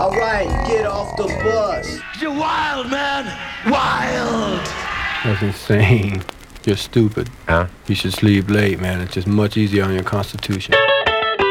Alright, get off the bus. You're wild, man! Wild! That's insane. You're stupid. Huh? You should sleep late, man. It's just much easier on your constitution.